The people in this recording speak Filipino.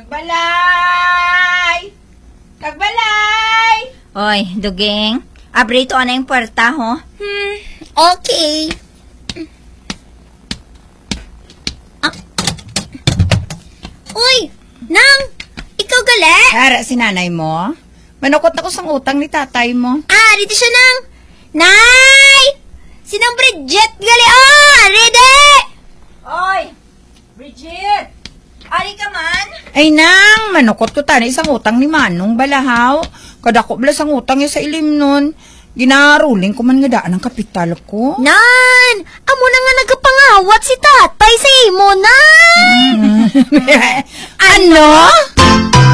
Kagbalay! Kagbalay! Oy, Duging. Abrito na yung puerta, ho? Okay. Uy, Nang! Ikaw gali? Ara, si nanay mo? Manukot na ko sang utang ni tatay mo. Dito siya, Nang. Nay! Sinang Bridget gali? Ready! Oy! Bridget! Ari ka man? Ay nang, manukot ko tani isang utang ni Manong Balahaw. Kadako bala sang utang niya sa ilim nun. Ginaruling ko man nga daan ang kapital ko. Nan! Amo na nga nagapangawat si tatay sa imo, Nan! Ano?